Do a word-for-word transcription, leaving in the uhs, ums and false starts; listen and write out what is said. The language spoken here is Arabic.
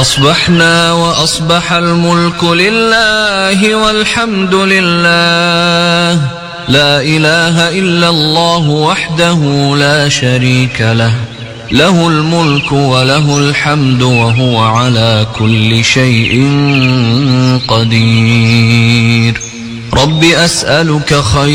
أصبحنا وأصبح الملك لله والحمد لله، لا إله إلا الله وحده لا شريك له، له الملك وله الحمد وهو على كل شيء قدير. رب أسألك خير